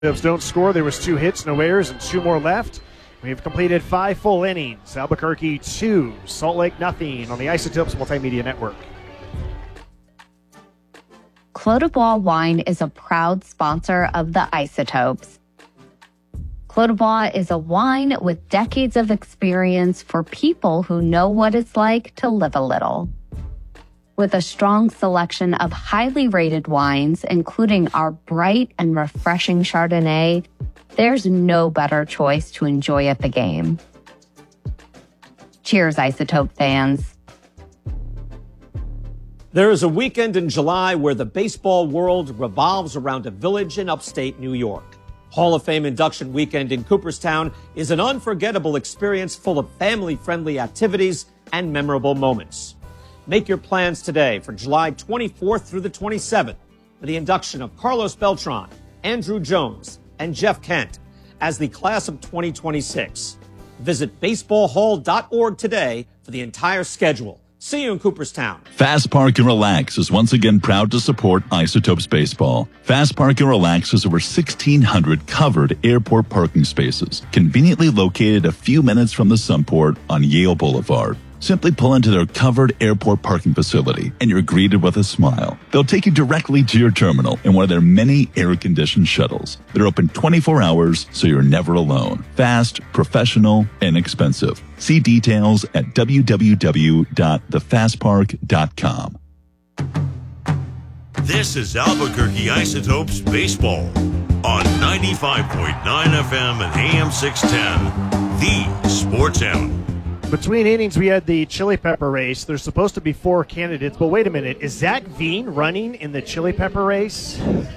Cubs don't score. There was 2 hits, no errors, and 2 more left. We have completed 5 full innings. Albuquerque 2, Salt Lake nothing on the Isotopes Multimedia Network. Clos du Bois Wine is a proud sponsor of the Isotopes. Clos du Bois is a wine with decades of experience for people who know what it's like to live a little. With a strong selection of highly rated wines, including our bright and refreshing Chardonnay, there's no better choice to enjoy at the game. Cheers, Isotope fans. There is a weekend in July where the baseball world revolves around a village in upstate New York. Hall of Fame induction weekend in Cooperstown is an unforgettable experience full of family-friendly activities and memorable moments. Make your plans today for July 24th through the 27th for the induction of Carlos Beltran, Andrew Jones, and Jeff Kent as the class of 2026. Visit baseballhall.org today for the entire schedule. See you in Cooperstown. Fast Park and Relax is once again proud to support Isotopes Baseball. Fast Park and Relax has over 1,600 covered airport parking spaces, conveniently located a few minutes from the Sunport on Yale Boulevard. Simply pull into their covered airport parking facility and you're greeted with a smile. They'll take you directly to your terminal in one of their many air-conditioned shuttles. They're open 24 hours, so you're never alone. Fast, professional, and inexpensive. See details at www.thefastpark.com. This is Albuquerque Isotopes Baseball on 95.9 FM and AM 610, the Sports Animal. Between innings, we had the chili pepper race. There's supposed to be 4 candidates, but wait a minute. Is Zach Veen running in the chili pepper race?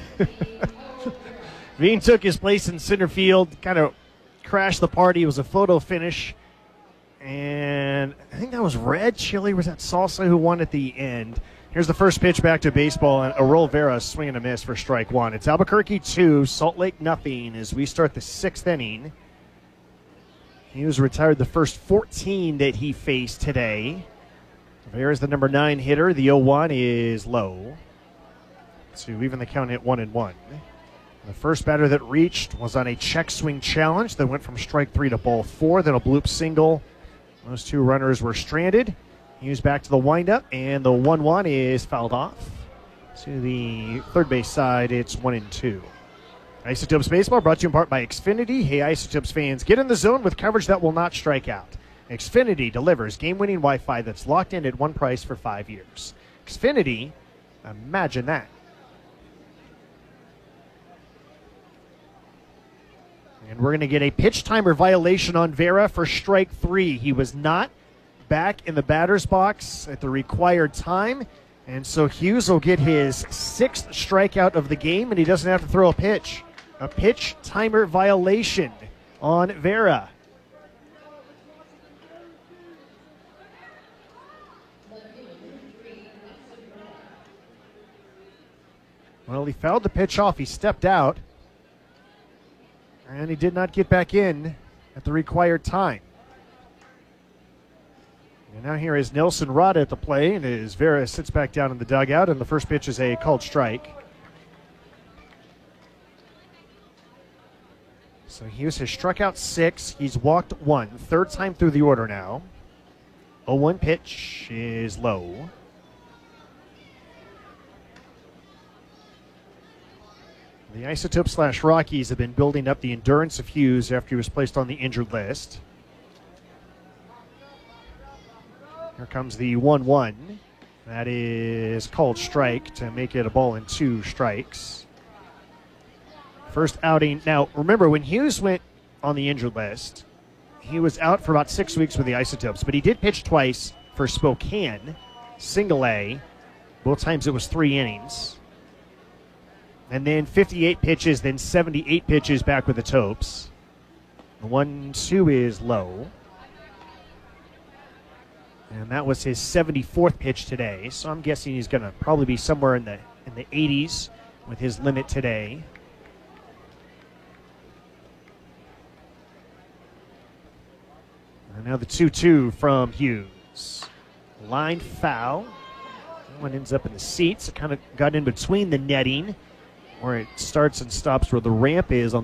Veen took his place in center field, kind of crashed the party. It was a photo finish. And I think that was red chili. Was that salsa who won at the end? Here's the first pitch back to baseball, and Aurel Vera swinging a miss for strike 1. It's Albuquerque 2, Salt Lake nothing as we start the 6th inning. He was retired the first 14 that he faced today. There's the number 9 hitter. The 0-1 is low. To even the count at 1-1. The first batter that reached was on a check swing challenge that went from strike 3 to ball 4. Then a bloop single. Those 2 runners were stranded. He was back to the windup, and the 1-1 is fouled off. To the third base side, it's 1-2. Isotopes Baseball brought to you in part by Xfinity. Hey, Isotopes fans, get in the zone with coverage that will not strike out. Xfinity delivers game-winning Wi-Fi that's locked in at one price for 5 years. Xfinity, imagine that. And we're going to get a pitch timer violation on Vera for strike 3. He was not back in the batter's box at the required time, and so Hughes will get his 6th strikeout of the game, and he doesn't have to throw a pitch. A pitch timer violation on Vera. Well, he fouled the pitch off. He stepped out, and he did not get back in at the required time. And now here is Nelson Rada at the play, and as Vera sits back down in the dugout, and the first pitch is a called strike. So Hughes has struck out 6. He's walked 1. Third time through the order now. 0-1 pitch is low. The Isotopes / Rockies have been building up the endurance of Hughes after he was placed on the injured list. Here comes the 1-1. That is called strike to make it a ball and 2 strikes. First outing. Now, remember, when Hughes went on the injured list, he was out for about 6 weeks with the Isotopes, but he did pitch twice for Spokane, single A. Both times it was 3 innings. And then 58 pitches, then 78 pitches back with the Topes. The 1-2 is low. And that was his 74th pitch today. So I'm guessing he's going to probably be somewhere in the 80s with his limit today. And now the 2-2 from Hughes. Line foul. That one ends up in the seats. It kind of got in between the netting where it starts and stops where the ramp is on